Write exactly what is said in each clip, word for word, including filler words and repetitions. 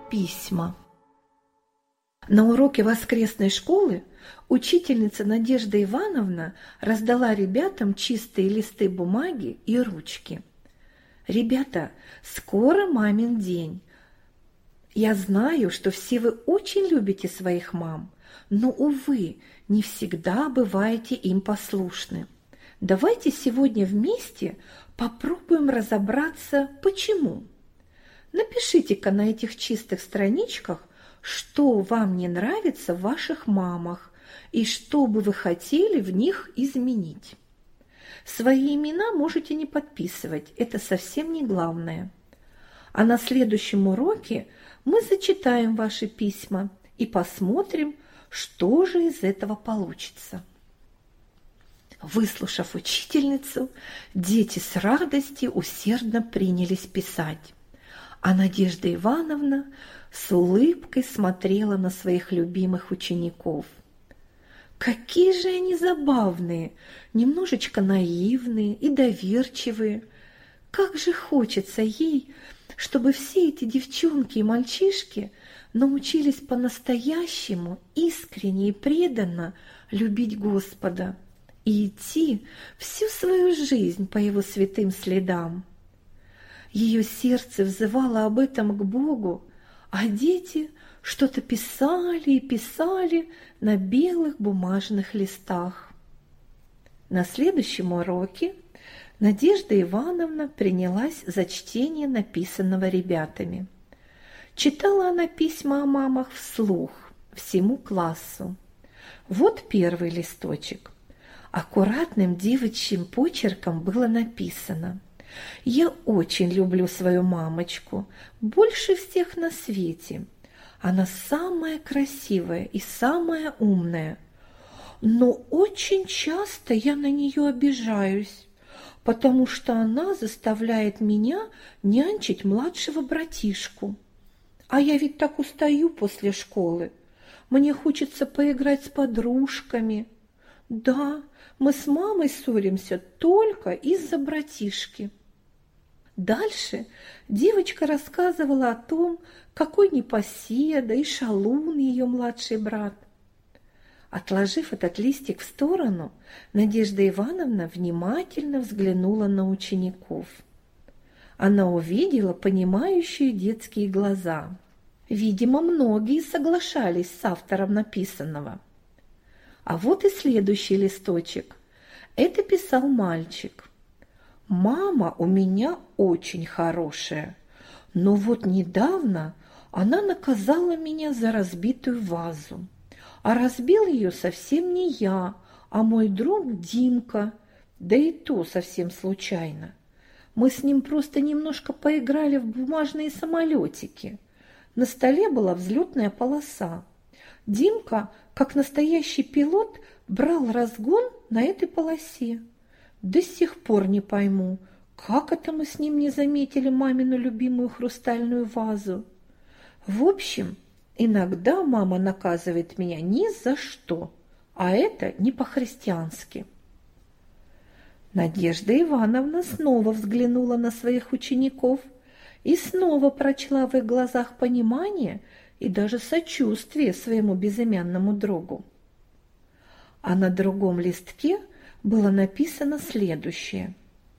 Письма. На уроке воскресной школы учительница Надежда Ивановна раздала ребятам чистые листы бумаги и ручки. «Ребята, скоро мамин день. Я знаю, что все вы очень любите своих мам, но, увы, не всегда бываете им послушны. Давайте сегодня вместе попробуем разобраться, почему. Напишите-ка на этих чистых страничках, что вам не нравится в ваших мамах и что бы вы хотели в них изменить. Свои имена можете не подписывать, это совсем не главное. А на следующем уроке мы зачитаем ваши письма и посмотрим, что же из этого получится». Выслушав учительницу, дети с радостью усердно принялись писать, а Надежда Ивановна с улыбкой смотрела на своих любимых учеников. Какие же они забавные, немножечко наивные и доверчивые. Как же хочется ей, чтобы все эти девчонки и мальчишки научились по-настоящему искренне и преданно любить Господа и идти всю свою жизнь по Его святым следам. Ее сердце взывало об этом к Богу, а дети что-то писали и писали на белых бумажных листах. На следующем уроке Надежда Ивановна принялась за чтение написанного ребятами. Читала она письма о мамах вслух всему классу. Вот первый листочек. Аккуратным девичьим почерком было написано: «Я очень люблю свою мамочку, больше всех на свете. Она самая красивая и самая умная. Но очень часто я на нее обижаюсь, потому что она заставляет меня нянчить младшего братишку. А я ведь так устаю после школы. Мне хочется поиграть с подружками. Да, мы с мамой ссоримся только из-за братишки». Дальше девочка рассказывала о том, какой непоседа и шалун ее младший брат. Отложив этот листик в сторону, Надежда Ивановна внимательно взглянула на учеников. Она увидела понимающие детские глаза. Видимо, многие соглашались с автором написанного. А вот и следующий листочек. Это писал мальчик. «Мама у меня очень хорошая, но вот недавно она наказала меня за разбитую вазу. А разбил ее совсем не я, а мой друг Димка, да и то совсем случайно. Мы с ним просто немножко поиграли в бумажные самолетики. На столе была взлетная полоса. Димка, как настоящий пилот, брал разгон на этой полосе. До сих пор не пойму, как это мы с ним не заметили мамину любимую хрустальную вазу. В общем, иногда мама наказывает меня ни за что, а это не по-христиански». Надежда Ивановна снова взглянула на своих учеников и снова прочла в их глазах понимание и даже сочувствие своему безымянному другу. А на другом листке было написано следующее: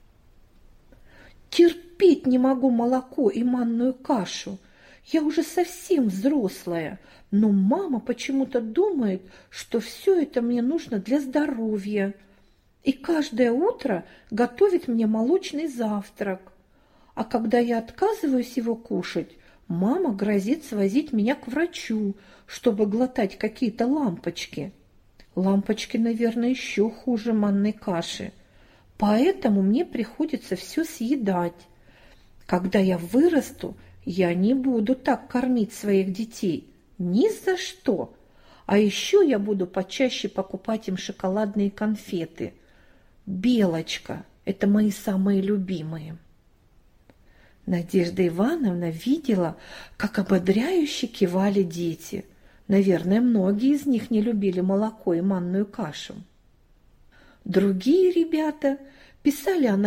«Терпеть не могу молоко и манную кашу. Я уже совсем взрослая, но мама почему-то думает, что все это мне нужно для здоровья. И каждое утро готовит мне молочный завтрак. А когда я отказываюсь его кушать, мама грозит свозить меня к врачу, чтобы глотать какие-то лампочки. Лампочки, наверное, еще хуже манной каши. Поэтому мне приходится все съедать. Когда я вырасту, я не буду так кормить своих детей. Ни за что. А еще я буду почаще покупать им шоколадные конфеты. Белочка – это мои самые любимые». Надежда Ивановна видела, как ободряюще кивали дети. Наверное, многие из них не любили молоко и манную кашу. Другие ребята писали о